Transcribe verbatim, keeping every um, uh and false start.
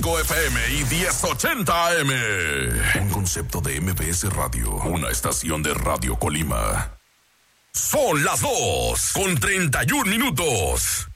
cinco F M y diez ochenta A M. Un concepto de M B S Radio, una estación de Radio Colima. Son las dos con treinta y un minutos.